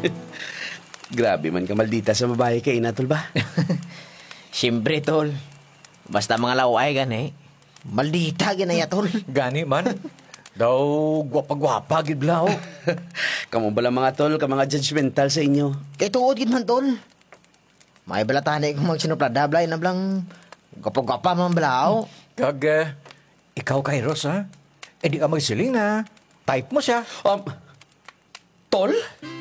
Grabe man ka maldita sa babae kay ina, tol ba? Siyempre, tol. Basta mga laway gani. Maldita ginaya, tol. Gani man. Daw gwapa-gwapa gid lao. Kamu bala mga tol, ka mga judgmental sa inyo. Kay tuod gid man, tol. May balatahan kung magsinuplada, blay na blang gapa-gapa man balao. Kag, ikaw kay Rosa, di ka magsiling na type mo siya. Tol?